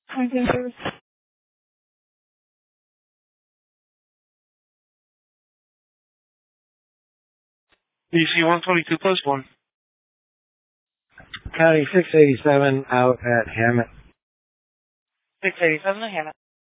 Clinton service. DC 122 plus 1. County 687 out at Hammett. 687 at Hammett.